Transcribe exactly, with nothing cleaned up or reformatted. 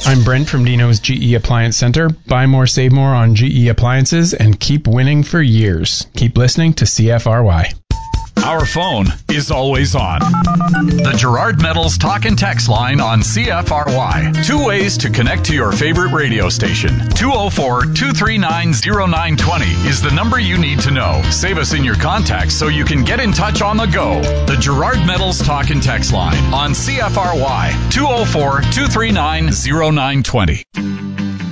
I'm Brent from Dino's G E Appliance Center. Buy more, save more on G E appliances and keep winning for years. Keep listening to C F R Y. Our phone is always on. The Gerard Metals Talk and Text line on C F R Y. Two ways to connect to your favorite radio station. two oh four, two three nine, oh nine two oh is the number you need to know. Save us in your contacts so you can get in touch on the go. The Gerard Metals Talk and Text line on C F R Y. two oh four, two three nine, oh nine two oh.